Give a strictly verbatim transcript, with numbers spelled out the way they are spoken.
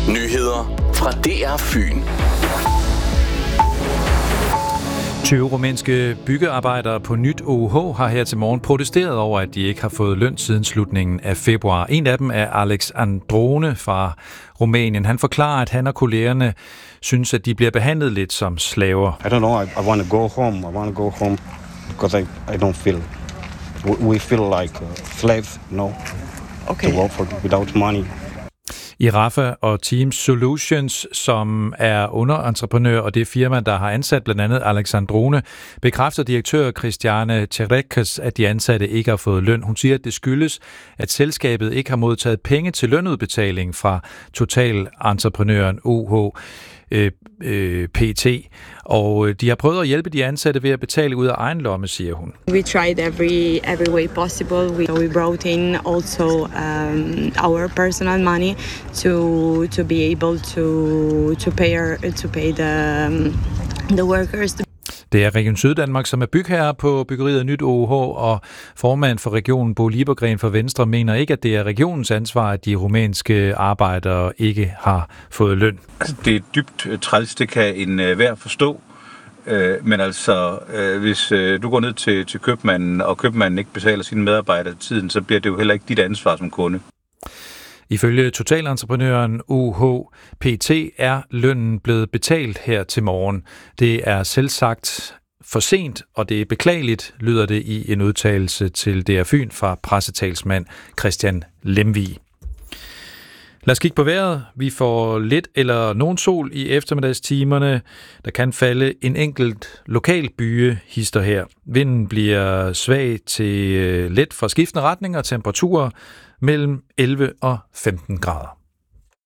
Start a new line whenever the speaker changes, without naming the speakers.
Nyheder fra D R Fyn.
tyve rumænske byggearbejdere på Nyt O H har her til morgen protesteret over, at de ikke har fået løn siden slutningen af februar. En af dem er Alex Androne fra Rumænien. Han forklarer, at han og kollegerne synes, at de bliver behandlet lidt som slaver.
I don't know, I, I want to go home. I want to go home because I, I don't feel, we feel like slaves, you know, okay. To work for, without money.
I Rafa og Team Solutions, som er underentreprenør, og det firma, der har ansat blandt andet Alexandrone, bekræfter direktør Christiane Terekes, at de ansatte ikke har fået løn. Hun siger, at det skyldes, at selskabet ikke har modtaget penge til lønudbetaling fra totalentreprenøren O H øh, øh, P T, og de har prøvet at hjælpe de ansatte ved at betale ud af egen lomme, siger hun.
We tried every every way possible. We, we brought in also um, our personal money to to be able to to pay our, to pay the um, the workers.
Det er Region Syddanmark, som er bygherre på byggeriet Nyt O H, og formand for regionen Bo Liebergren fra Venstre mener ikke, at det er regionens ansvar, at de rumænske arbejdere ikke har fået løn.
Altså, det er dybt træls, det kan en uh, hver forstå. Uh, men altså, uh, hvis uh, du går ned til, til købmanden, og købmanden ikke betaler sine medarbejdere tiden, så bliver det jo heller ikke dit ansvar som kunde.
Ifølge totalentreprenøren O H P T er lønnen blevet betalt her til morgen. Det er selvsagt for sent, og det er beklageligt, lyder det i en udtalelse til D R Fyn fra pressetalsmand Christian Lemvig. Lad os kigge på vejret. Vi får lidt eller nogen sol i eftermiddagstimerne. Der kan falde en enkelt lokal byge hister her. Vinden bliver svag til let fra skiftende retninger og temperaturer mellem elleve og femten grader.